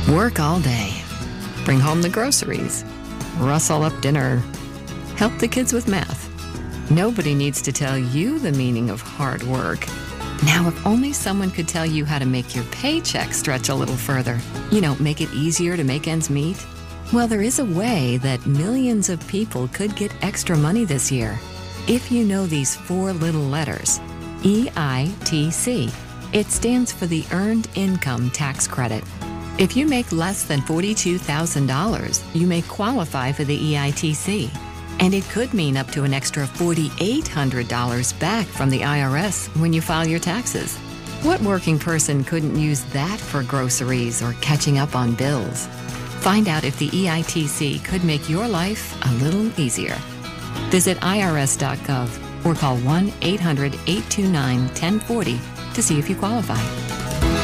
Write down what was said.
Work all day. Bring home the groceries. Rustle up dinner. Help the kids with math. Nobody needs to tell you the meaning of hard work. Now, if only someone could tell you how to make your paycheck stretch a little further. Make it easier to make ends meet. Well, there is a way that millions of people could get extra money this year. If you know these 4 little letters, EITC. It stands for the Earned Income Tax Credit. If you make less than $42,000, you may qualify for the EITC. And it could mean up to an extra $4,800 back from the IRS when you file your taxes. What working person couldn't use that for groceries or catching up on bills? Find out if the EITC could make your life a little easier. Visit irs.gov or call 1-800-829-1040 to see if you qualify.